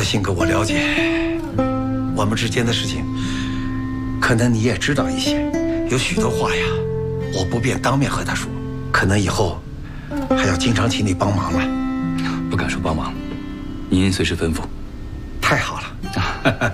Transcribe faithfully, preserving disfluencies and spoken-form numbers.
的性格我了解，我们之间的事情，可能你也知道一些，有许多话呀，我不便当面和他说，可能以后还要经常请你帮忙了。 不敢说帮忙，您随时吩咐。 太好了。